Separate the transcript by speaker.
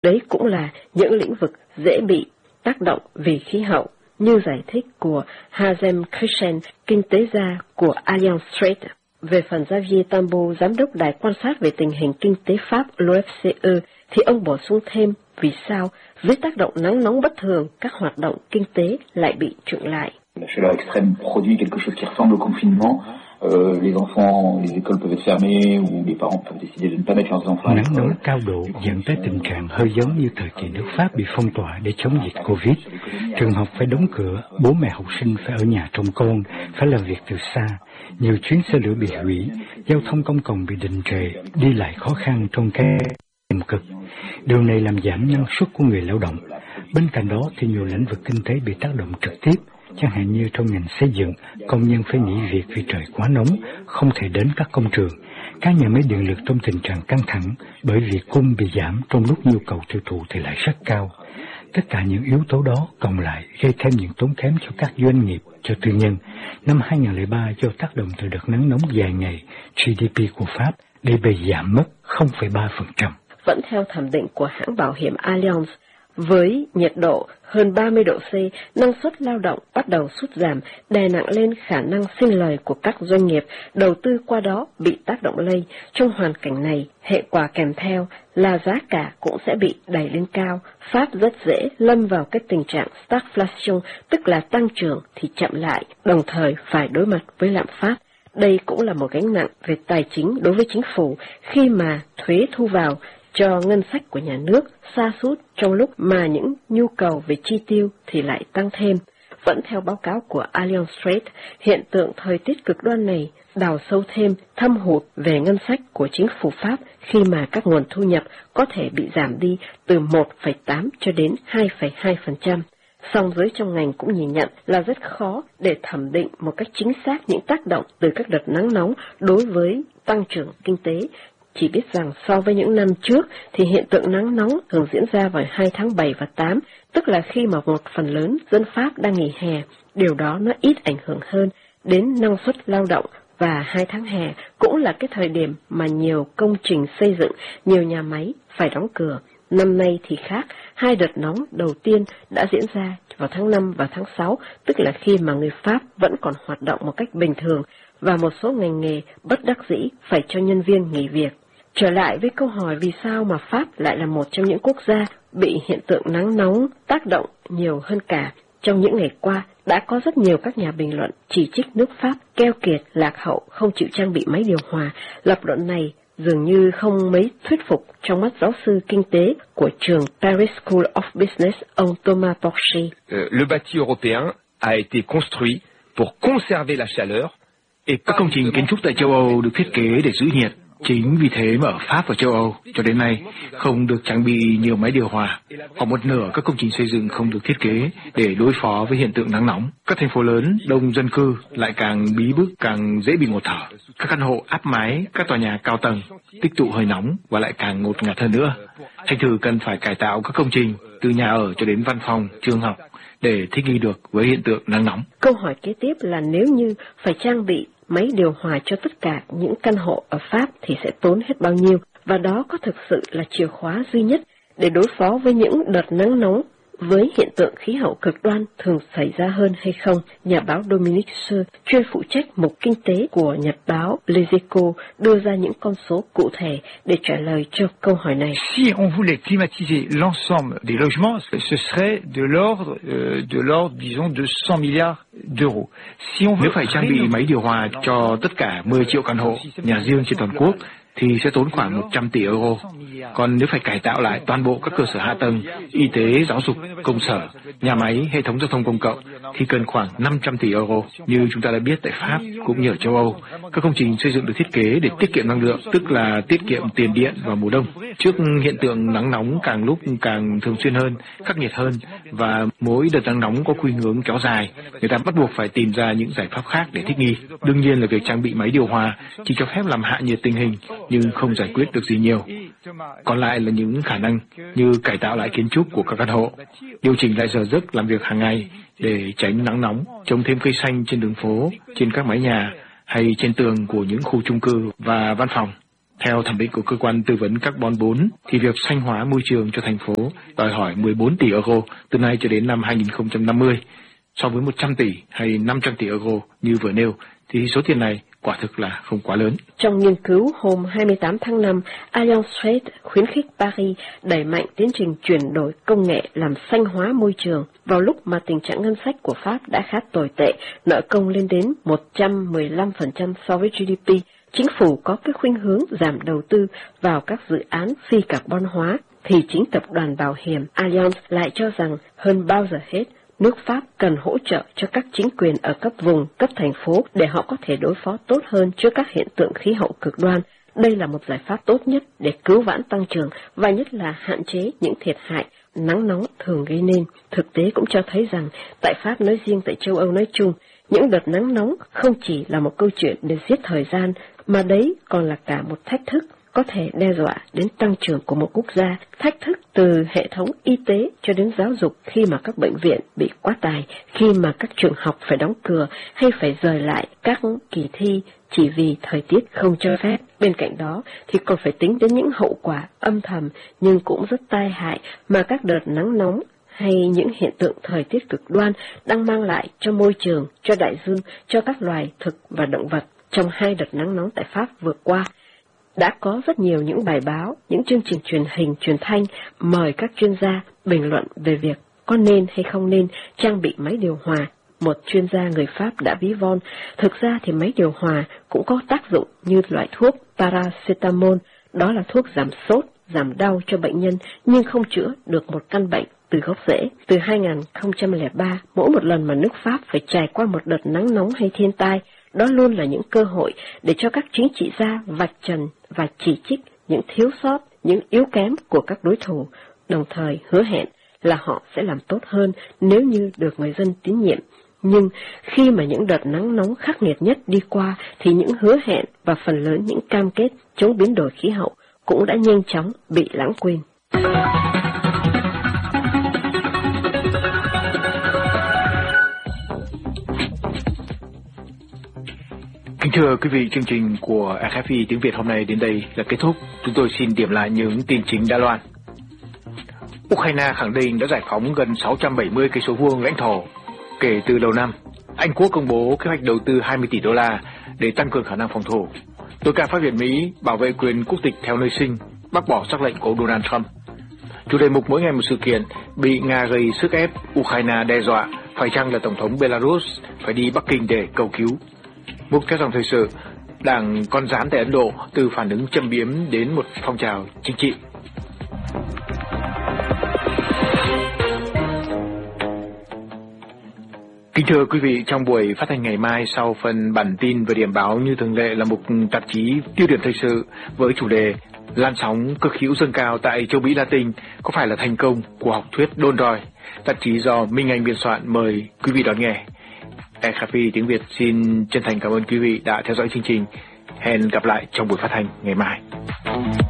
Speaker 1: Đấy cũng là những lĩnh vực dễ bị tác động vì khí hậu, như giải thích của Hazem Christian, kinh tế gia của Allianz Trade. Về phần Xavier Tambo, giám đốc đài quan sát về tình hình kinh tế Pháp l'OFCE, thì ông bổ sung thêm vì sao dưới tác động nắng nóng bất thường, các hoạt động kinh tế lại bị chững lại.
Speaker 2: La chaleur extrême produit quelque chose qui ressemble au confinement. Les enfants, les écoles peuvent être fermées ou les parents peuvent décider de ne pas mettre leurs enfants à
Speaker 3: l'école. Nắng nóng cao độ dẫn tới tình trạng hơi giống như thời kỳ nước Pháp bị phong tỏa để chống dịch Covid. Trường học phải đóng cửa, bố mẹ học sinh phải ở nhà trông con, phải làm việc từ xa. Nhiều chuyến xe lửa bị hủy, giao thông công cộng bị đình trệ, đi lại khó khăn trong cái tiềm cực. Điều này làm giảm năng suất của người lao động. Bên cạnh đó thì nhiều lĩnh vực kinh tế bị tác động trực tiếp. Chẳng hạn như trong ngành xây dựng, công nhân phải nghỉ việc vì trời quá nóng, không thể đến các công trường. Các nhà máy điện lực trong tình trạng căng thẳng bởi vì cung bị giảm trong lúc nhu cầu tiêu thụ thì lại rất cao. Tất cả những yếu tố đó cộng lại gây thêm những tốn kém cho các doanh nghiệp, cho tư nhân. Năm 2003 do tác động từ đợt nắng nóng dài ngày, GDP của Pháp đã bị giảm mất 0,3%.
Speaker 1: Vẫn theo thẩm định của hãng bảo hiểm Allianz, với nhiệt độ hơn 30 độ C, năng suất lao động bắt đầu sút giảm, đè nặng lên khả năng sinh lời của các doanh nghiệp, đầu tư qua đó bị tác động lây. Trong hoàn cảnh này, hệ quả kèm theo là giá cả cũng sẽ bị đẩy lên cao. Pháp rất dễ lâm vào cái tình trạng stagflation, tức là tăng trưởng thì chậm lại, đồng thời phải đối mặt với lạm phát. Đây cũng là một gánh nặng về tài chính đối với chính phủ khi mà thuế thu vào cho ngân sách của nhà nước sa sút trong lúc mà những nhu cầu về chi tiêu thì lại tăng thêm. Vẫn theo báo cáo của Allianz Trade, hiện tượng thời tiết cực đoan này đào sâu thêm thâm hụt về ngân sách của chính phủ Pháp khi mà các nguồn thu nhập có thể bị giảm đi từ 1,8 cho đến 2,2%. Song giới trong ngành cũng nhìn nhận là rất khó để thẩm định một cách chính xác những tác động từ các đợt nắng nóng đối với tăng trưởng kinh tế. Chỉ biết rằng so với những năm trước thì hiện tượng nắng nóng thường diễn ra vào 2 tháng 7 và 8, tức là khi mà một phần lớn dân Pháp đang nghỉ hè. Điều đó nó ít ảnh hưởng hơn đến năng suất lao động, và 2 tháng hè cũng là cái thời điểm mà nhiều công trình xây dựng, nhiều nhà máy phải đóng cửa. Năm nay thì khác, 2 đợt nóng đầu tiên đã diễn ra vào tháng 5 và tháng 6, tức là khi mà người Pháp vẫn còn hoạt động một cách bình thường và một số ngành nghề bất đắc dĩ phải cho nhân viên nghỉ việc. Trở lại với câu hỏi vì sao mà Pháp lại là một trong những quốc gia bị hiện tượng nắng nóng tác động nhiều hơn cả. Trong những ngày qua, đã có rất nhiều các nhà bình luận chỉ trích nước Pháp keo kiệt, lạc hậu, không chịu trang bị máy điều hòa. Lập luận này dường như không mấy thuyết phục trong mắt giáo sư kinh tế của trường Paris School of Business, ông Thomas Porcher.
Speaker 4: Le bâti européen a été construit pour conserver la chaleur.
Speaker 3: Các công trình kiến trúc tại châu Âu được thiết kế để giữ nhiệt. Chính vì thế mà ở Pháp và châu Âu cho đến nay không được trang bị nhiều máy điều hòa. Khoảng một nửa các công trình xây dựng không được thiết kế để đối phó với hiện tượng nắng nóng. Các thành phố lớn đông dân cư lại càng bí bức, càng dễ bị ngột thở. Các căn hộ áp mái, các tòa nhà cao tầng tích tụ hơi nóng và lại càng ngột ngạt hơn nữa. Thành thử cần phải cải tạo các công trình từ nhà ở cho đến văn phòng, trường học để thích nghi được với hiện tượng nắng nóng.
Speaker 1: Câu hỏi kế tiếp là nếu như phải trang bị máy điều hòa cho tất cả những căn hộ ở Pháp thì sẽ tốn hết bao nhiêu, và đó có thực sự là chìa khóa duy nhất để đối phó với những đợt nắng nóng với hiện tượng khí hậu cực đoan thường xảy ra hơn hay không? Nhà báo Dominique Seux, chuyên phụ trách mục kinh tế của nhật báo Les Echos, đưa ra những con số cụ thể để trả lời cho câu hỏi này.
Speaker 5: Si on voulait climatiser l'ensemble des logements, ce serait de l'ordre, disons, de 100 milliards d'euros.
Speaker 3: Nếu phải trang bị máy điều hòa cho tất cả 10 triệu căn hộ, nhà riêng trên toàn quốc, thì sẽ tốn khoảng 100 tỷ euro. Còn nếu phải cải tạo lại toàn bộ các cơ sở hạ tầng, y tế, giáo dục, công sở, nhà máy, hệ thống giao thông công cộng, thì cần khoảng 500 tỷ euro. Như chúng ta đã biết tại Pháp cũng như ở châu Âu, các công trình xây dựng được thiết kế để tiết kiệm năng lượng, tức là tiết kiệm tiền điện vào mùa đông. Trước hiện tượng nắng nóng càng lúc càng thường xuyên hơn, khắc nghiệt hơn, và mỗi đợt nắng nóng có khuynh hướng kéo dài, người ta bắt buộc phải tìm ra những giải pháp khác để thích nghi. Đương nhiên là việc trang bị máy điều hòa chỉ cho phép làm hạ nhiệt tình hình, nhưng không giải quyết được gì nhiều. Còn lại là những khả năng như cải tạo lại kiến trúc của các căn hộ, điều chỉnh lại giờ giấc làm việc hàng ngày để tránh nắng nóng, trồng thêm cây xanh trên đường phố, trên các mái nhà hay trên tường của những khu chung cư và văn phòng.
Speaker 5: Theo thẩm định của cơ quan tư vấn carbon 4, thì việc xanh hóa môi trường cho thành phố đòi hỏi 14 tỷ euro từ nay cho đến năm 2050. So với 100 tỷ hay 500 tỷ euro như vừa nêu, thì số tiền này quả thực là không quá lớn.
Speaker 1: Trong nghiên cứu hôm 28 tháng 5, Alliance Trade khuyến khích Paris đẩy mạnh tiến trình chuyển đổi công nghệ làm xanh hóa môi trường vào lúc mà tình trạng ngân sách của Pháp đã khá tồi tệ, nợ công lên đến 115% so với GDP. Chính phủ có cái khuynh hướng giảm đầu tư vào các dự án phi carbon hóa, thì chính tập đoàn bảo hiểm Allianz lại cho rằng hơn bao giờ hết, nước Pháp cần hỗ trợ cho các chính quyền ở cấp vùng, cấp thành phố để họ có thể đối phó tốt hơn trước các hiện tượng khí hậu cực đoan. Đây là một giải pháp tốt nhất để cứu vãn tăng trưởng và nhất là hạn chế những thiệt hại nắng nóng thường gây nên. Thực tế cũng cho thấy rằng tại Pháp nói riêng, tại châu Âu nói chung, những đợt nắng nóng không chỉ là một câu chuyện để giết thời gian, mà đấy còn là cả một thách thức có thể đe dọa đến tăng trưởng của một quốc gia, thách thức từ hệ thống y tế cho đến giáo dục khi mà các bệnh viện bị quá tải, khi mà các trường học phải đóng cửa hay phải rời lại các kỳ thi chỉ vì thời tiết không cho phép. Bên cạnh đó thì còn phải tính đến những hậu quả âm thầm nhưng cũng rất tai hại mà các đợt nắng nóng hay những hiện tượng thời tiết cực đoan đang mang lại cho môi trường, cho đại dương, cho các loài thực và động vật. Trong 2 đợt nắng nóng tại Pháp vừa qua, đã có rất nhiều những bài báo, những chương trình truyền hình, truyền thanh mời các chuyên gia bình luận về việc có nên hay không nên trang bị máy điều hòa. Một chuyên gia người Pháp đã ví von, thực ra thì máy điều hòa cũng có tác dụng như loại thuốc paracetamol, đó là thuốc giảm sốt, giảm đau cho bệnh nhân nhưng không chữa được một căn bệnh từ gốc rễ. Từ 2003, mỗi một lần mà nước Pháp phải trải qua một đợt nắng nóng hay thiên tai, đó luôn là những cơ hội để cho các chính trị gia vạch trần và chỉ trích những thiếu sót, những yếu kém của các đối thủ, đồng thời hứa hẹn là họ sẽ làm tốt hơn nếu như được người dân tín nhiệm. Nhưng khi mà những đợt nắng nóng khắc nghiệt nhất đi qua thì những hứa hẹn và phần lớn những cam kết chống biến đổi khí hậu cũng đã nhanh chóng bị lãng quên.
Speaker 5: Kính thưa quý vị, chương trình của RFI tiếng Việt hôm nay đến đây là kết thúc. Chúng tôi xin điểm lại những tin chính đã loan. Ukraine khẳng định đã giải phóng gần 670 cây số vuông lãnh thổ kể từ đầu năm. Anh Quốc công bố kế hoạch đầu tư 20 tỷ đô la để tăng cường khả năng phòng thủ. Tối cao pháp viện Mỹ bảo vệ quyền quốc tịch theo nơi sinh, bác bỏ sắc lệnh của Donald Trump. Chủ đề mục mỗi ngày một sự kiện bị Nga gây sức ép, Ukraine đe dọa phải chăng là tổng thống Belarus phải đi Bắc Kinh để cầu cứu. Mục theo dòng thời sự, đảng con rán tại Ấn Độ từ phản ứng châm biếm đến một phong trào chính trị. Kính thưa quý vị, trong buổi phát thanh ngày mai sau phần bản tin và điểm báo như thường lệ là mục tạp chí tiêu điểm thời sự với chủ đề Lan sóng cực hữu dâng cao tại châu Mỹ Latin có phải là thành công của học thuyết đôn roi. Tạp chí do Minh Anh biên soạn, mời quý vị đón nghe. RFI tiếng Việt xin chân thành cảm ơn quý vị đã theo dõi chương trình. Hẹn gặp lại trong buổi phát thanh ngày mai.